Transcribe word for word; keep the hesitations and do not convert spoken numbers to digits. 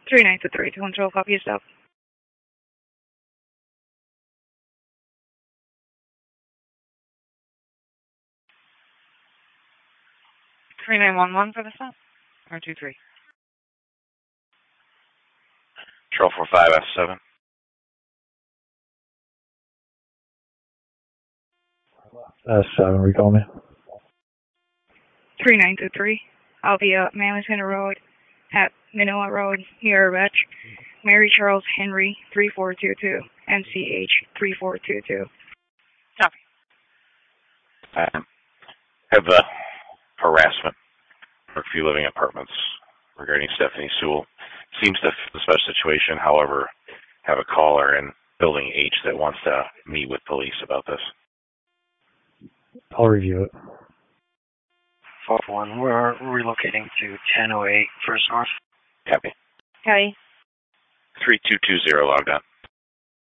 three nine two three, two one twelve, copy yourself. three nine one one for the stop, or two three. Control four five F seven. F seven, recall me. three nine two three. I'll be at Mammoth Road, at Minoa Road, near Retch. Mary Charles Henry, three four two two. M C H, three four two two. Copy. I have a harassment for a few living apartments regarding Stephanie Sewell. Seems to fit the special situation, however, have a caller in Building H that wants to meet with police about this. I'll review it. four one, we're relocating to ten oh eight First North. Copy. Copy. three two two zero logged on.